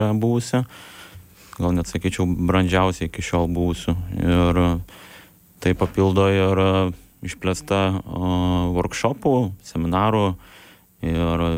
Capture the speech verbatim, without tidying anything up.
buvusi, gal net sakyčiau brandžiausia iki šiol buvusių. Ir tai papildo ir išplėsta workshopų, seminarų ir